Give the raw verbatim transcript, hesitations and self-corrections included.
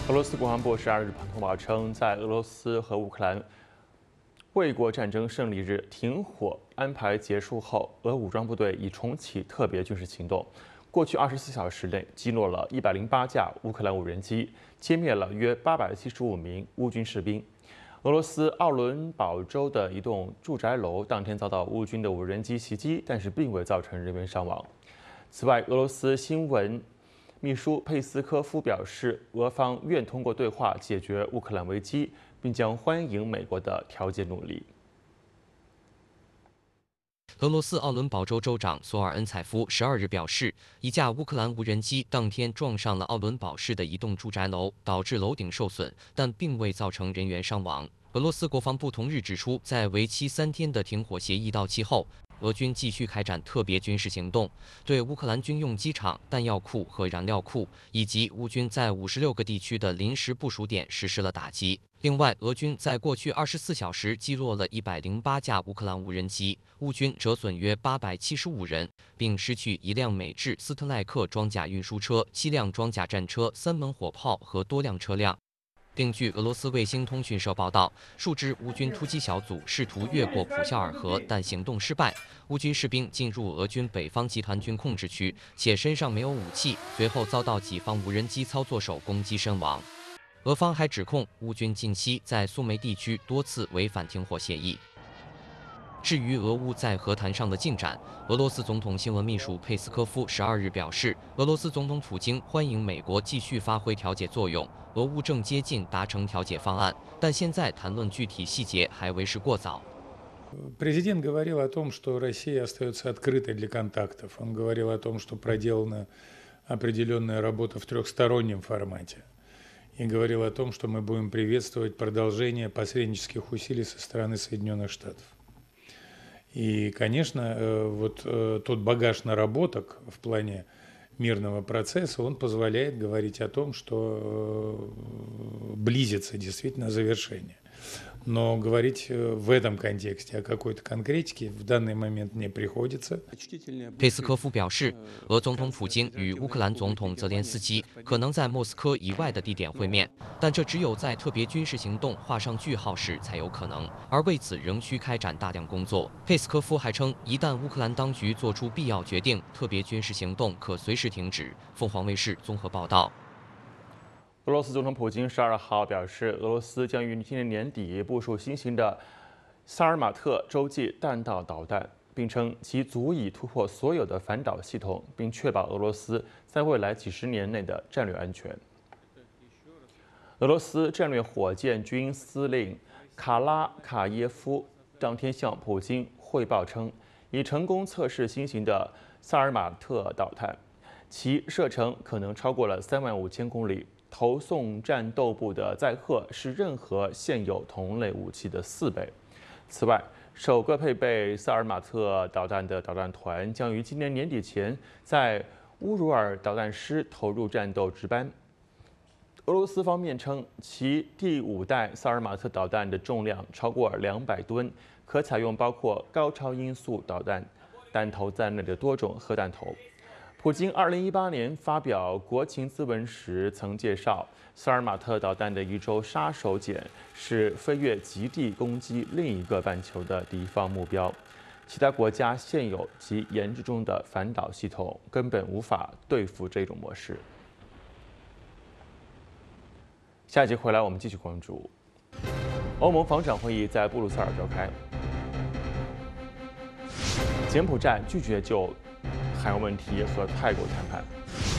俄罗斯国防部十二日通报称，在俄罗斯和乌克兰卫国战争胜利日停火安排结束后，俄武装部队已重启特别军事行动。过去二十四小时内，击落了一百零八架乌克兰无人机，歼灭了约八百七十五名乌军士兵。俄罗斯奥伦堡州的一栋住宅楼当天遭到乌军的无人机袭击，但是并未造成人员伤亡。此外，俄罗斯新闻秘书佩斯科夫表示，俄方愿通过对话解决乌克兰危机，并将欢迎美国的调解努力。 俄罗斯奥伦堡州州长索尔恩采夫十二日表示，一架乌克兰无人机当天撞上了奥伦堡市的一栋住宅楼，导致楼顶受损，但并未造成人员伤亡。俄罗斯国防部同日指出，在为期三天的停火协议到期后，俄军继续开展特别军事行动，对乌克兰军用机场、弹药库和燃料库，以及乌军在五十六个地区的临时部署点实施了打击。另外，俄军在过去二十四小时击落了一百零八架乌克兰无人机，乌军折损约八百七十五人，并失去一辆美制斯特赖克装甲运输车、七辆装甲战车、三门火炮和多辆车辆。另据俄罗斯卫星通讯社报道，数支乌军突击小组试图越过普肖尔河，但行动失败。乌军士兵进入俄军北方集团军控制区，且身上没有武器，随后遭到己方无人机操作手攻击身亡。俄方还指控乌军近期在苏梅地区多次违反停火协议。至于俄乌在和谈上的进展，俄罗斯总统新闻秘书佩斯科夫十二日表示，俄罗斯总统普京欢迎美国继续发挥调解作用，俄乌正接近达成调解方案，但现在谈论具体细节还为时过早。 Президент говорил о том, что Россия остается открытой для контактов. Он говорил о том, что проделана определенная работа в трехстороннем формате. И говорил о том, что мы будем приветствовать продолжение посреднических усилий со стороны Соединенных Штатов. И, конечно, вот тот багаж наработок в плане мирного процесса, он позволяет говорить о том, что близится действительно завершение. Но говорить в этом контексте о какой-то конкретике в данный момент не приходится. 佩斯科夫表示，俄总统普京与乌克兰总统泽连斯基可能在莫斯科以外的地点会面，但这只有在特别军事行动画上句号时才有可能，而为此仍需开展大量工作。佩斯科夫还称，一旦乌克兰当局做出必要决定，特别军事行动可随时停止。凤凰卫视综合报道。 俄罗斯总统普京十二号表示，俄罗斯将于今年年底部署新型的萨尔马特洲际弹道导弹，并称其足以突破所有的反导系统，并确保俄罗斯在未来几十年内的战略安全。俄罗斯战略火箭军司令卡拉卡耶夫当天向普京汇报称，已成功测试新型的萨尔马特导弹，其射程可能超过了三万五千公里。投送战斗部的载荷是任何现有同类武器的四倍。此外，首个配备萨尔马特导弹的导弹团将于今年年底前在乌鲁尔导弹师投入战斗值班。俄罗斯方面称，其第五代萨尔马特导弹的重量超过两百吨，可采用包括高超音速导弹弹头在内的多种核弹头。普京二零一八年发表国情咨文时曾介绍，萨尔马特导弹的一周杀手锏是飞越极地攻击另一个半球的敌方目标。其他国家现有及研制中的反导系统根本无法对付这种模式。下一节回来，我们继续关注欧盟防长会议在布鲁塞尔召开，柬埔寨拒绝就海洋问题和泰国谈判。